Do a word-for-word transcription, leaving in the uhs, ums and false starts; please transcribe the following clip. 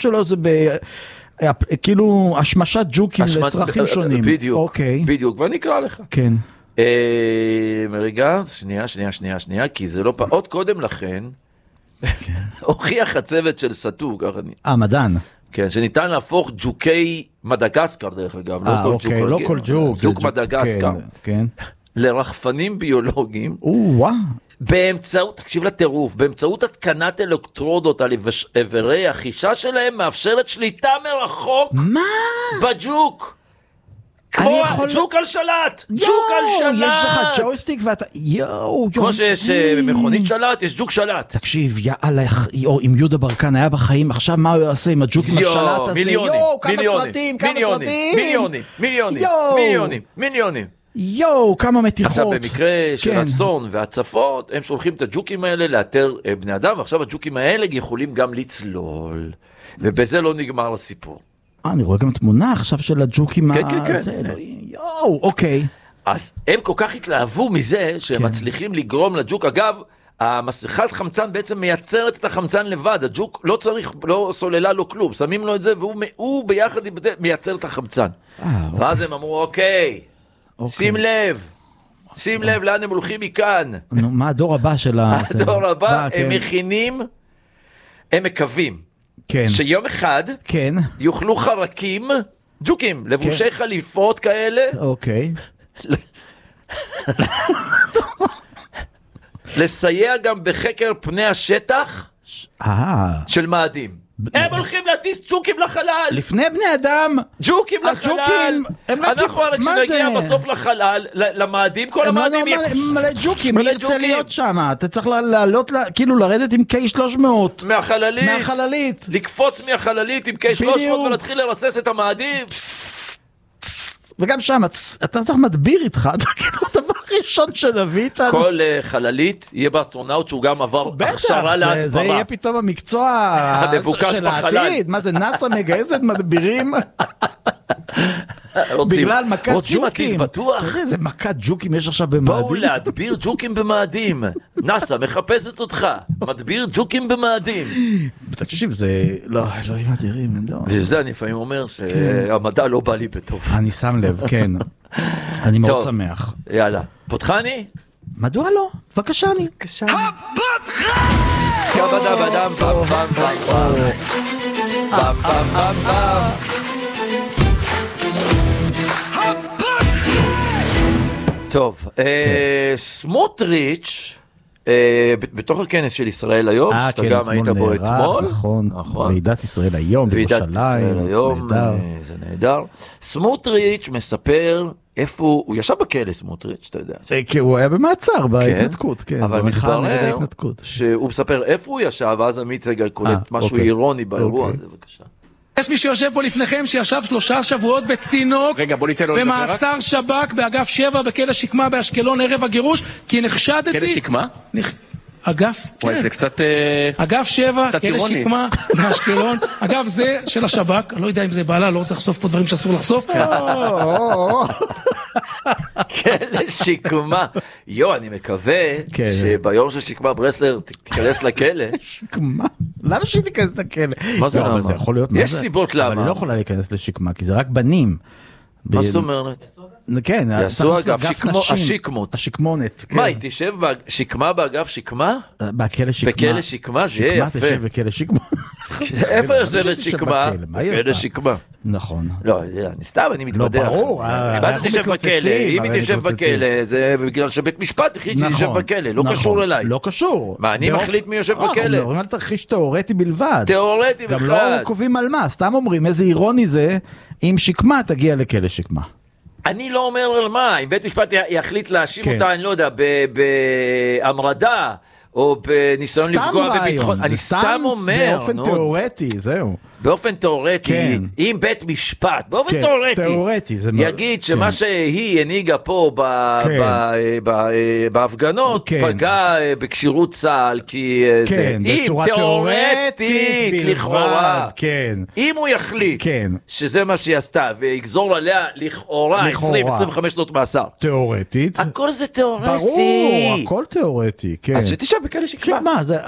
שלו זה ב... כאילו השמשת ג'וקים לצרכים שונים. בדיוק, בדיוק, ואני אקרא לך. כן. רגע, שנייה, שנייה, שנייה, שנייה, כי זה לא פעם, עוד קודם לכן, הוכיח הצוות של סטו, ככה אני... אה, מדען. כן, שניתן להפוך ג'וקי מדגסקר, דרך אגב, לא כל ג'וק. לא כל ג'וק. ג'וק מדגסקר. כן. לרחפנים ביולוגיים. וואו. באמצעות, תקשיב לטירוף, באמצעות התקנת אלקטרודות על איברי החישה שלהם, מאפשרת שליטה מרחוק. מה? בג'וק. כמו ג'וק על שלט. ג'וק על שלט. יש לך ג'ויסטיק ואתה, יואו. כמו שיש במכונית שלט, יש ג'וק שלט. תקשיב, יאללה, אם יהודה ברקן היה בחיים, עכשיו מה הוא יעשה עם הג'וק עם השלט הזה? יואו, כמה סרטים, כמה סרטים. מיליונים, מיליונים, מיליונים, מיליונים. יואו, כמה מתיחות. עכשיו, במקרה של אסון והצפות, הם שולחים את הג'וקים האלה לאתר בני אדם, ועכשיו הג'וקים האלה יכולים גם לצלול, ובזה לא נגמר הסיפור. אה, אני רואה גם תמונה עכשיו של הג'וקים. כן, כן, כן. יואו, אוקיי. אז הם כל כך התלהבו מזה, שהם מצליחים לגרום לג'וק, אגב, המסכת חמצן בעצם מייצרת את החמצן לבד, הג'וק לא צריך, לא סוללה, לא כלום, שמים לו את זה, והוא ביחד מייצר את החמצן. ואז הם אמרו, אוקיי, שים לב, שים לב לאן הם הולכים מכאן. מה הדור הבא של ה... הדור הבא, הם מכינים, הם מקווים, שיום אחד יאכלו חרקים, ג'וקים, לבושי חליפות כאלה. אוקיי. לסייע גם בחקר פני השטח של מאדים. הם הולכים להטיס ג'וקים לחלל. לפני בני אדם. ג'וקים לחלל. אנחנו הרי כשנגיע בסוף לחלל, למאדים, כל המאדים הם מלא ג'וקים, מי ירצה להיות שם? אתה צריך לעלות, כאילו לרדת עם קיי שלוש מאות. מהחללית. מהחללית. לקפוץ מהחללית עם קיי שלוש מאות ולהתחיל לרסס את המאדים. וגם שם, אתה צריך מדביר איתך, אתה כאילו הדבר הראשון שנביא איתנו. כל חללית יהיה באסטרונאוט שהוא גם עבר הכשרה להדברה. זה יהיה פתאום המקצוע של העתיד. מה זה, נאסא מגייסת מדבירים? בגלל מכת ג'וקים. בטוח. תראה, זה מכת ג'וקים יש עכשיו במאדים. בואו להדביר ג'וקים במאדים. נאסא מחפשת אותך. מדביר ג'וקים במאדים. תקשיב, זה לא, אלוהים אדירים. וזה אני לפעמים אומר שהמדע לא בא לי בטוב. אני שם לב, כן. אני מאוד שמח. יאללה. פותחני? מדוע לא? בבקשה אני. בבקשה. הפותחני! סקבדה בדם פם פם פם פם. פם פם פם פם. טוב, סמוטריץ' בתוך הכנס של ישראל היום, שאתה גם היית בו אתמול. נכון, ועידת ישראל היום בירושלים. ועידת ישראל היום, זה נהדר. סמוטריץ' מספר איפה, הוא ישב בכלא סמוטריץ', אתה יודע. כי הוא היה במעצר, בהתנתקות, כן. אבל מתברר שהוא מספר איפה הוא ישב, ואז עמית סגל קולט משהו אירוני באירוע הזה, בבקשה. יש מי שיושב פה לפניכם שישב שלושה שבועות בצינוק במעצר שב"כ באגף שבע בכלא שקמה באשקלון ערב הגירוש כי נחשדתי... כלא שקמה? אגף, כן. זה קצת... אגף שבע, כלא שקמה באשקלון. אגב, זה של השב"כ, אני לא יודע אם זה בעלה, לא רוצה לחשוף פה דברים שאסור לחשוף. כלא שקמה. יו, אני מקווה שביום של שקמה ברסלר תיכנס לכלא. שקמה? למה שהיא תיכנס לכלא? מה זה למה? יש סיבות למה. אבל היא לא יכולה להיכנס לשקמה, כי זה רק בנים. מה זאת אומרת? כן, יעשו אגב השיקמות. השיקמונת. מה, היא תשב שקמה באגב שקמה? בכלא שקמה. בכלא שקמה, זה יהיה יפה. שקמה תשב בכלא שקמה. איפה יושבת שקמה? בכלא שקמה. נכון. לא, אני סתם, אני מתבדח. לא, ברור. מה זה תשב בכלא? אם היא תשב בכלא, זה בגלל שבית משפט החליט שהיא תשב בכלא, לא קשור אליי. לא קשור. מה, אני מחליט מי יושב בכלא? אנחנו מדברים על תרחיש תיאורטי בלבד. תיאורטי בכלל. גם לא קובעים על מה, סתם אומרים איזה אירוני זה אם שקמה תגיע לכלא שקמה. אני לא אומר על מה, אם בית משפט יחליט להאשים אותה, אני לא יודע, בהמרדה, או בניסיון לפגוע בביטחון, אני סתם אומר, באופן תיאורטי, זהו. באופן תיאורטי, אם בית משפט, באופן תיאורטי, יגיד שמה שהיא הנהיגה פה בהפגנות, פגע בקשירות צה"ל, כי אם תיאורטית, לכאורה, אם הוא יחליט שזה מה שהיא עשתה, ויגזור עליה לכאורה עשרים עד עשרים וחמש שנות מאסר. תיאורטית. הכל זה תיאורטי. ברור, הכל תיאורטי, כן. אז שתשב בכלא שקמה.